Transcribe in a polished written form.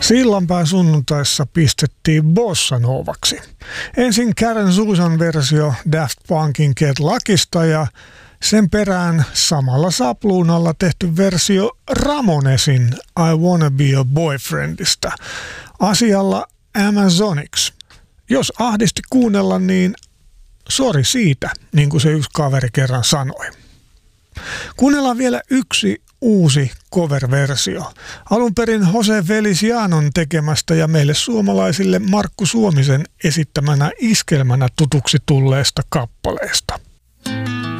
Sillanpään sunnuntaissa pistettiin bossa novaksi. Ensin Karen Susan versio Daft Punkin Get Luckysta ja sen perään samalla sapluunalla tehty versio Ramonesin I Wanna Be Your Boyfriendista. Asialla Amazonics. Jos ahdisti kuunnella, niin sori siitä, niin kuin se yksi kaveri kerran sanoi. Kuunnellaan vielä yksi uusi cover-versio. Alun perin Jose Felicianon tekemästä ja meille suomalaisille Markku Suomisen esittämänä iskelmänä tutuksi tulleesta kappaleesta.